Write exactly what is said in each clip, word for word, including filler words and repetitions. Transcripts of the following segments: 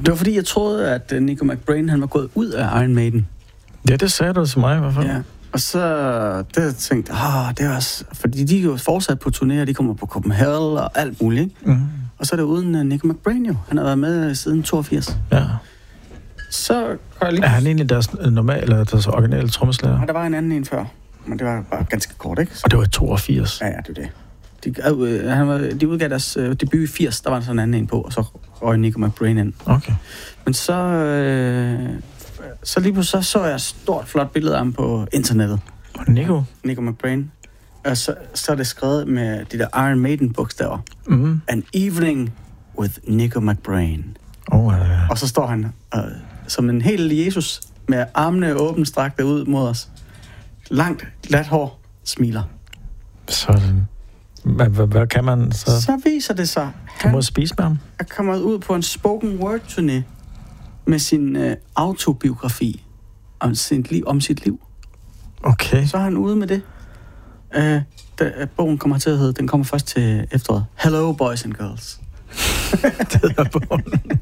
Det var fordi, jeg troede, at Nico McBrain, han var gået ud af Iron Maiden. Ja, det sagde du til mig i hvert fald. Ja. Og så det tænkte jeg, det er også... Fordi de er jo fortsat på turnéer, de kommer på Copenhagen og alt muligt, ikke? Mm. Og så er det uden uh, Nico McBrain jo. Han har været med siden toogfirs. Ja. Så går jeg lige... Er han egentlig deres normal, eller deres originale trommeslager? Ja, der var en anden en før. Men det var bare ganske kort, ikke? Så... Og det var i toogfirs? Ja, ja, det er det. De, uh, han var, de udgav deres uh, debut i firs, der var sådan en anden en på, og så røg Nico McBrain ind. Okay. Men så... Uh, så lige pludselig så, så jeg et stort, flot billede af ham på internettet. Nico? Nico McBrain. Og så, så er det skrevet med de der Iron Maiden-bogstaver. Mm. An evening with Nico McBrain. Oh, ja, ja. Og så står han uh, som en helt Jesus, med armene åbent strakte ud mod os. Langt, glat hår, smiler. Sådan. Hvad, hvad, hvad kan man så? Så viser det sig, han må spise med ham. er kommet ud på en spoken word-turné med sin uh, autobiografi om sit liv. Om sit liv. Okay. Så er han ude med det. Uh, der, bogen kommer til at hedde, den kommer først til efteråret. Hello, boys and girls. Det hedder bogen.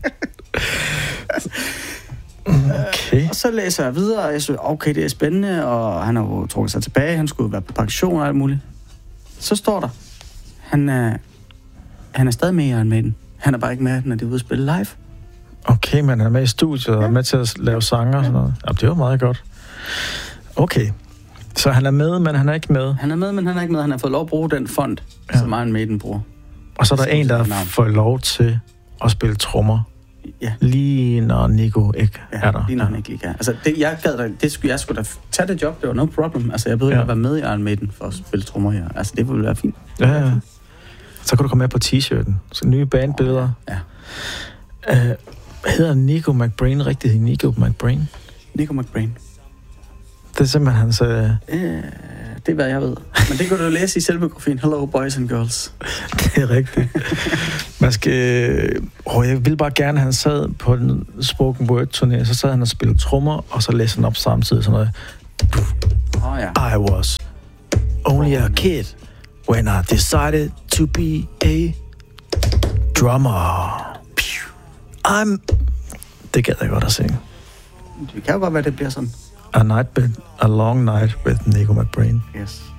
Okay. Og så læser jeg videre, og jeg synes, okay, det er spændende, og han har jo trukket sig tilbage, han skulle være på pension og alt muligt. Så står der, han er, han er stadig med i Iron Maiden. Han er bare ikke med, når de er ude at spille live. Okay, men han er med i studiet og ja. med til at lave sange og sådan noget. Ja, det var meget godt. Okay. Så han er med, men han er ikke med? Han er med, men han er ikke med. Han har fået lov at bruge den fond, ja. som Iron Maiden bruger. Og så er der en, der får lov til at spille trommer. Ja. Lige når Nico ikke ja, er der. lige når han ikke lige kan. Altså, det, jeg gad da, det skulle jeg skulle da tage det job, det var no problem. Altså, jeg behøver ja. at være med i Iron Maiden for at spille trommer her. Altså, det ville være fint. Ja, ja. Så kan du komme med på t-shirten. Så nye bandbilleder. Ja. Uh, hedder Nico McBrain rigtigt? Nico McBrain? Nico McBrain. Det er simpelthen hans... Uh... Øh, det er, hvad jeg ved. Men det kan du læse i selvbiografien. Hello, boys and girls. Det er rigtigt. Man skal... Oh, jeg ville bare gerne, at han sad på en spoken word-turné, så sad han og spillede trommer, og så læste han op samtidig sådan noget. Oh, ja. I was only a kid when I decided to be a drummer. I'm... Det gad jeg godt at synge. Det kan jo godt være, det bliver sådan. A night with, a long night with Nico McBrain. Yes.